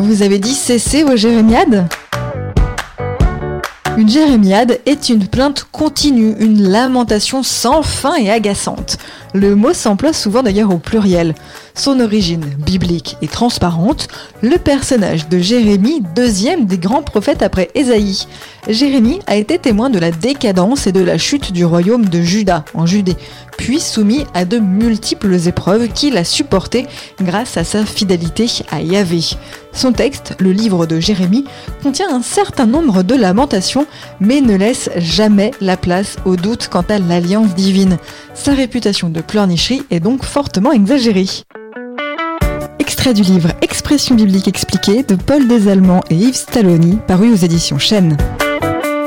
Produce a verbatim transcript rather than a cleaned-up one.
Vous avez dit cessez vos jérémiades ? Une jérémiade est une plainte continue, une lamentation sans fin et agaçante. Le mot s'emploie souvent d'ailleurs au pluriel. Son origine biblique et transparente, le personnage de Jérémie, deuxième des grands prophètes après Ésaïe. Jérémie a été témoin de la décadence et de la chute du royaume de Juda, en Judée, puis soumis à de multiples épreuves qu'il a supportées grâce à sa fidélité à Yahvé. Son texte, le livre de Jérémie, contient un certain nombre de lamentations, mais ne laisse jamais la place au doute quant à l'alliance divine. Sa réputation de pleurnicherie est donc fortement exagérée. Extrait du livre Expression biblique expliquée de Paul Desallemands et Yves Stalloni, paru aux éditions Chênes.